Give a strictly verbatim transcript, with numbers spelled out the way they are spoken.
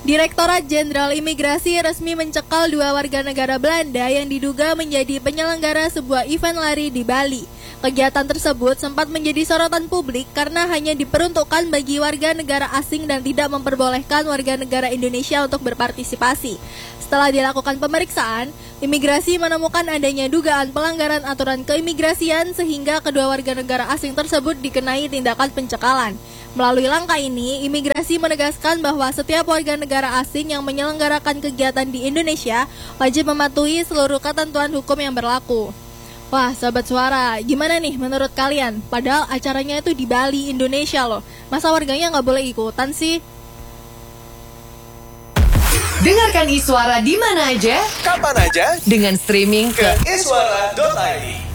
Direktorat Jenderal Imigrasi resmi mencekal dua warga negara Belanda yang diduga menjadi penyelenggara sebuah event lari di Bali. Kegiatan tersebut sempat menjadi sorotan publik karena hanya diperuntukkan bagi warga negara asing dan tidak memperbolehkan warga negara Indonesia untuk berpartisipasi. Setelah dilakukan pemeriksaan, imigrasi menemukan adanya dugaan pelanggaran aturan keimigrasian sehingga kedua warga negara asing tersebut dikenai tindakan pencekalan. Melalui langkah ini, imigrasi menegaskan bahwa setiap warga negara asing yang menyelenggarakan kegiatan di Indonesia wajib mematuhi seluruh ketentuan hukum yang berlaku. Wah, Sobat Suara, gimana nih menurut kalian? Padahal acaranya itu di Bali, Indonesia loh. Masa warganya nggak boleh ikutan sih? Dengarkan Iswara di mana aja, kapan aja, dengan streaming ke iswara dot i d.